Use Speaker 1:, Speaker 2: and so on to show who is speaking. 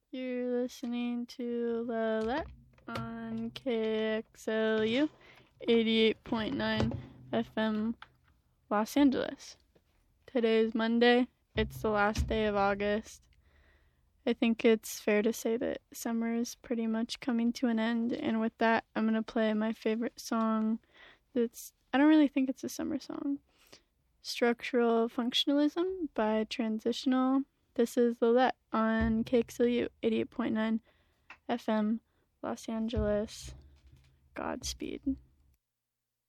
Speaker 1: You're listening to Lilette on KXLU 88.9 FM Los Angeles. Today is Monday. It's the last day of August. I think it's fair to say that summer is pretty much coming to an end, and with that, I'm going to play my favorite song I don't really think it's a summer song. Structural Functionalism by Transitional. This is Lilette on KXLU 88.9 FM Los Angeles. Godspeed.